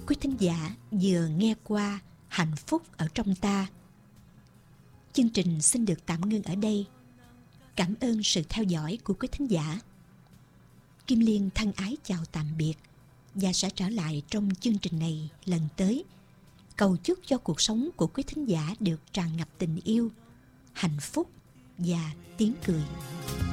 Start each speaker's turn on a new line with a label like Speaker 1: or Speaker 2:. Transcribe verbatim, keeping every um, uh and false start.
Speaker 1: Quý thính giả vừa nghe qua Hạnh phúc ở trong ta. Chương trình xin được tạm ngưng ở đây. Cảm ơn sự theo dõi của quý thính giả. Kim Liên thân ái chào tạm biệt và sẽ trở lại trong chương trình này lần tới. Cầu chúc cho cuộc sống của quý thính giả được tràn ngập tình yêu, hạnh phúc và tiếng cười.